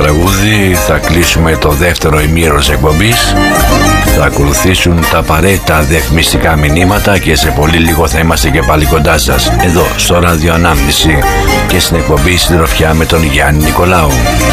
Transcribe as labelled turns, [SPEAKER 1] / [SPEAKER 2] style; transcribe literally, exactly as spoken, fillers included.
[SPEAKER 1] τραγούδι θα κλείσουμε το δεύτερο ημίωρος εκπομπής. Θα ακολουθήσουν τα απαραίτητα διαφημιστικά μηνύματα και σε πολύ λίγο θα είμαστε και πάλι κοντά σας εδώ στο Ραδιοανάμνηση και στην εκπομπή Συντροφιά με τον Γιάννη Νικολάου.